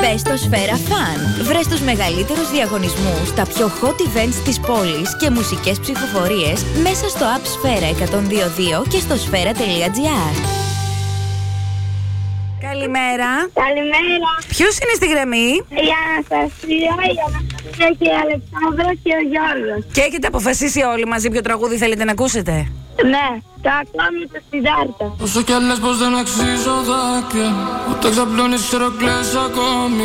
Μπες στο Σφαίρα Fun. Βρες τους μεγαλύτερους διαγωνισμούς, τα πιο hot events της πόλης και μουσικές ψηφοφορίες μέσα στο app Σφαίρα 102.2 και στο σφαίρα.gr. Καλημέρα. Καλημέρα. Ποιος είναι στη γραμμή? Η Αναστασία, και η Αλεξάνδρα και ο Γιώργος. Και έχετε αποφασίσει όλοι μαζί ποιο τραγούδι θέλετε να ακούσετε? Ναι, το ακόμη το Σιδάρτα. Όσο κι αν λες πως δεν αξίζω δάκρυα, ούτε ξαπλώνεις ξέρω κλαις ακόμη.